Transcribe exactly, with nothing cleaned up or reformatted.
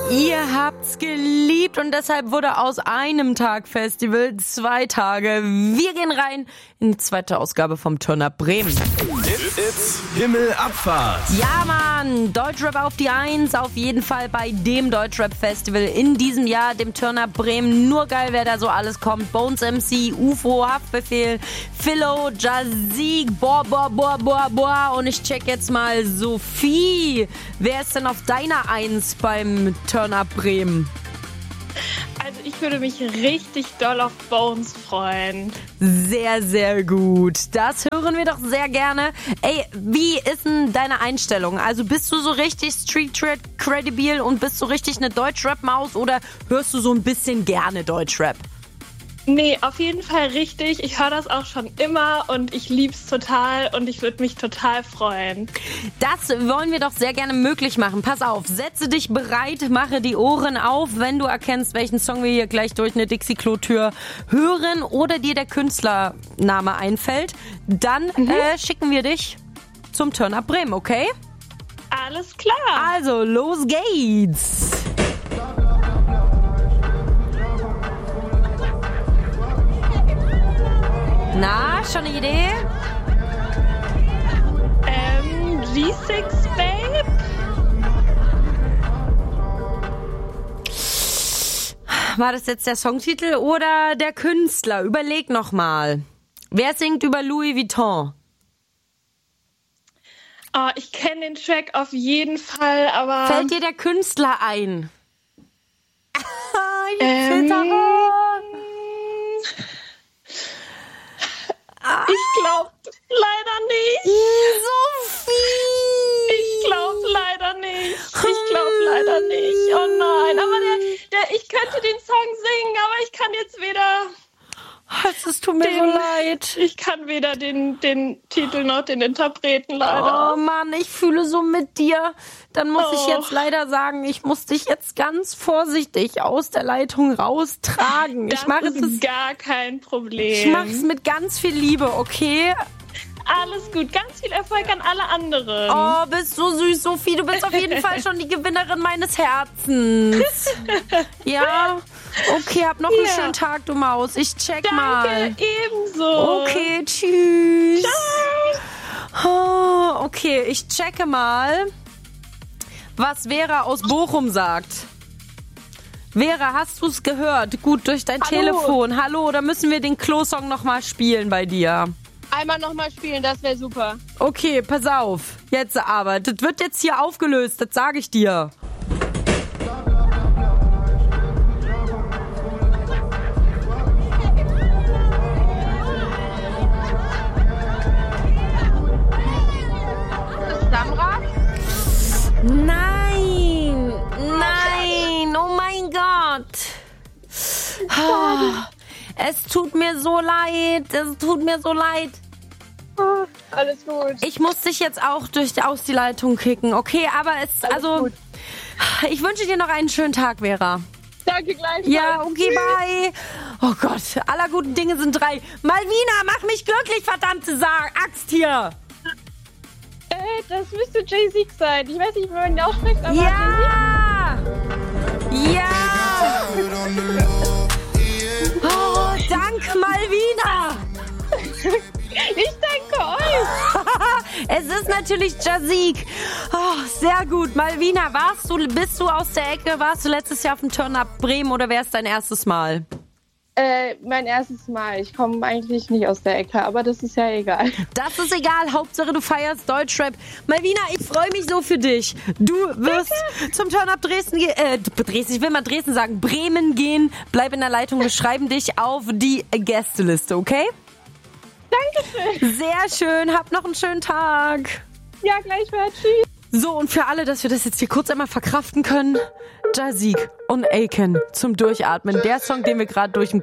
Ihr habt's geliebt und deshalb wurde aus einem Tag Festival zwei Tage. Wir gehen rein in die zweite Ausgabe vom Turn-Up Bremen. It's, it's Himmelabfahrt. Ja, Mann, Deutschrap auf die Eins, auf jeden Fall bei dem Deutschrap-Festival in diesem Jahr, dem Turn-Up Bremen. Nur geil, wer da so alles kommt. Bones M C, U F O, Haftbefehl, Philo, Jazik, boah, boah, boah, boah, boah. Und ich check jetzt mal Sophie. Wer ist denn auf deiner Eins beim Turn-Up Bremen? Also ich würde mich richtig doll auf Bones freuen. Sehr, sehr gut. Das hören wir doch sehr gerne. Ey, wie ist denn deine Einstellung? Also bist du so richtig Street-Credibil und bist du richtig eine Deutschrap-Maus oder hörst du so ein bisschen gerne Deutschrap? Nee, auf jeden Fall richtig. Ich höre das auch schon immer und ich lieb's total und ich würde mich total freuen. Das wollen wir doch sehr gerne möglich machen. Pass auf, setze dich bereit, mache die Ohren auf, wenn du erkennst, welchen Song wir hier gleich durch eine Dixie-Klo-Tür hören oder dir der Künstlername einfällt. Dann mhm. äh, schicken wir dich zum Turn-Up Bremen, okay? Alles klar. Also, los geht's. Na, schon eine Idee? Ähm, G six Babe? War das jetzt der Songtitel oder der Künstler? Überleg nochmal. Wer singt über Louis Vuitton? Oh, ich kenne den Track auf jeden Fall, aber... Fällt dir der Künstler ein? ich ähm, zittere. Ich glaube leider nicht. Sophie! Ich glaube leider nicht. Ich glaube leider nicht. Oh nein, aber der, der, ich könnte den Song singen, aber ich kann jetzt weder... Es tut mir den, so leid. Ich kann weder den, den Titel noch den Interpreten leider. Oh Mann, ich fühle so mit dir. Dann muss oh. ich jetzt leider sagen, ich muss dich jetzt ganz vorsichtig aus der Leitung raustragen. Das ich mache ist es gar kein Problem. Ich mache es mit ganz viel Liebe, okay? Alles gut, ganz viel Erfolg an alle anderen. Oh, bist so süß, Sophie. Du bist auf jeden Fall schon die Gewinnerin meines Herzens. Ja, okay, hab noch ja. einen schönen Tag, du Maus. Ich check Danke, mal. Danke, ebenso. Okay, tschüss. Ciao. Oh, okay, ich checke mal, was Vera aus Bochum sagt. Vera, hast du es gehört? Gut, durch dein Hallo. Telefon. Hallo, da müssen wir den Klo-Song nochmal spielen bei dir. Einmal nochmal spielen, das wäre super. Okay, pass auf. Jetzt aber. Das wird jetzt hier aufgelöst, das sage ich dir. Ist das Samra? Nein! Nein! Oh mein Gott! Oh, es tut mir so leid. Es tut mir so leid. Oh, alles gut. Ich muss dich jetzt auch durch aus die Leitung kicken, okay? Aber es, alles also, gut. Ich wünsche dir noch einen schönen Tag, Vera. Danke gleich. Ja, okay, bye. Oh Gott, aller guten Dinge sind drei. Malvina, mach mich glücklich, verdammte Sa- Axt hier. Äh, das müsste Jay-Z sein. Ich weiß nicht, wie man ihn ausspricht, aber Ja! Ja! Oh, dank Malvina! Ich danke euch. Es ist natürlich Jazik. Oh, sehr gut. Malvina, warst du, bist du aus der Ecke? Warst du letztes Jahr auf dem Turn-Up Bremen oder wäre es dein erstes Mal? Äh, mein erstes Mal. Ich komme eigentlich nicht aus der Ecke, aber das ist ja egal. Das ist egal. Hauptsache, du feierst Deutschrap. Malvina, ich freue mich so für dich. Du wirst Danke. zum Turn-Up Dresden gehen. Äh, Dresden, ich will mal Dresden sagen. Bremen gehen. Bleib in der Leitung. Wir schreiben dich auf die Gästeliste, okay? Dankeschön. Sehr schön. Hab noch einen schönen Tag. Ja, gleichfalls. Tschüss. So, und für alle, dass wir das jetzt hier kurz einmal verkraften können, Jazik und Aiken zum Durchatmen. Der Song, den wir gerade durch den